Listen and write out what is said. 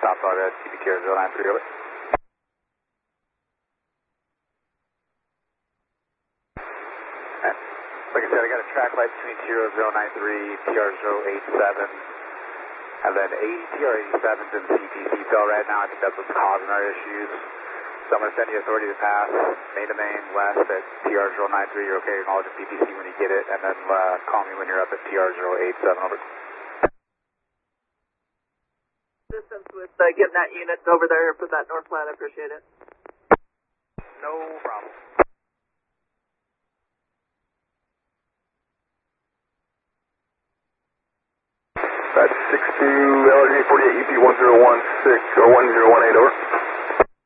Stop progress, CPTR 093, over. And like I said, I got a track light between TR 093, TR 087, and then TR 87's in CTC cell right now. I think that's what's causing our issues. So I'm going to send you authority to pass, main to main, west at TR 093. You're okay, acknowledge the PPC when you get it, and then call me when you're up at TR 087, over. Assistance with getting that unit over there for that north plan, I appreciate it. No problem.